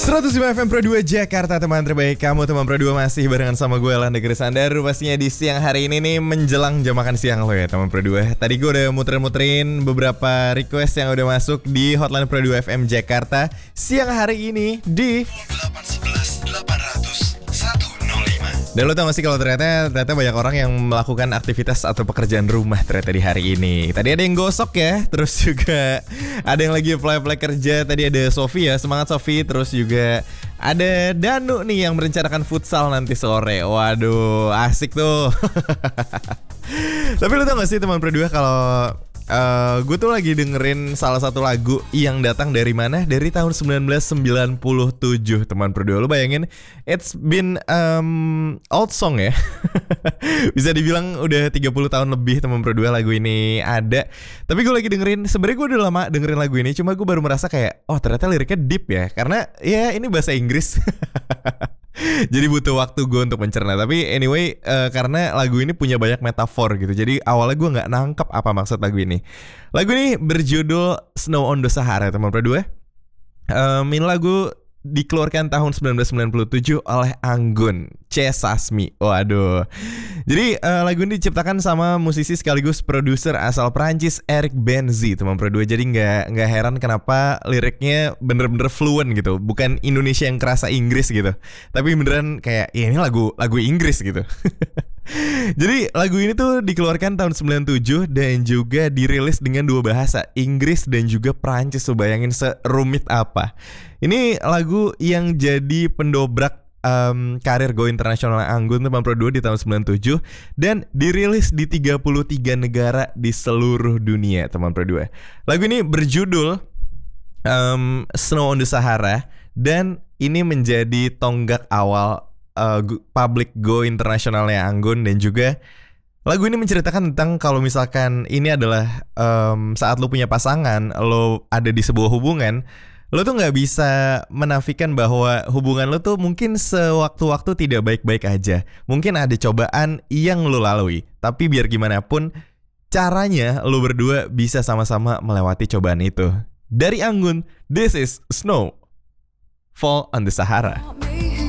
105 FM Pro 2 Jakarta, teman terbaik kamu. Teman Pro 2 masih barengan sama gue, Landa Grisandaru. Pastinya di siang hari ini nih menjelang jam makan siang lo ya teman Pro 2. Tadi gue udah muterin beberapa request yang udah masuk di hotline Pro 2 FM Jakarta siang hari ini di 0811 800 105. Dan lo tau gak sih kalau ternyata banyak orang yang melakukan aktivitas atau pekerjaan rumah ternyata di hari ini. Tadi ada yang gosok ya, terus juga ada yang lagi apply kerja. Tadi ada Sofi ya, semangat Sofi. Terus juga ada Danu nih yang merencanakan futsal nanti sore. Waduh, asik tuh. Tapi lo tau gak sih teman berdua kalau gue tuh lagi dengerin salah satu lagu yang datang dari mana? Dari tahun 1997 teman berdua. Lu bayangin, it's been old song ya. Bisa dibilang udah 30 tahun lebih teman berdua lagu ini ada. Tapi gue lagi dengerin, sebenarnya gue udah lama dengerin lagu ini. Cuma gue baru merasa kayak, oh ternyata liriknya deep ya. Karena ya ini bahasa Inggris. Jadi butuh waktu gue untuk mencerna. Tapi anyway, karena lagu ini punya banyak metafor gitu. Jadi awalnya gue gak nangkep apa maksud lagu ini. Lagu ini berjudul Snow on the Sahara teman berdua. Ini lagu dikeluarkan tahun 1997 oleh Anggun C. Sasmi. Waduh. Jadi lagu ini diciptakan sama musisi sekaligus produser asal Prancis Eric Benzi teman berdua. Jadi nggak heran kenapa liriknya bener-bener fluent gitu. Bukan Indonesia yang kerasa Inggris gitu. Tapi beneran kayak ya ini lagu Inggris gitu. Jadi lagu ini tuh dikeluarkan tahun 97 dan juga dirilis dengan dua bahasa, Inggris dan juga Prancis. Tuh bayangin serumit apa. Ini lagu yang jadi pendobrak karir go internasional Anggun teman Pro 2 di tahun 97 dan dirilis di 33 negara di seluruh dunia teman Pro 2. Lagu ini berjudul Snow on the Sahara dan ini menjadi tonggak awal public go internasionalnya Anggun. Dan juga lagu ini menceritakan tentang kalau misalkan ini adalah saat lo punya pasangan, lo ada di sebuah hubungan, lo tuh gak bisa menafikan bahwa hubungan lo tuh mungkin sewaktu-waktu tidak baik-baik aja. Mungkin ada cobaan yang lo lalui, tapi biar gimana pun caranya lo berdua bisa sama-sama melewati cobaan itu. Dari Anggun, this is Snow Fall on the Sahara.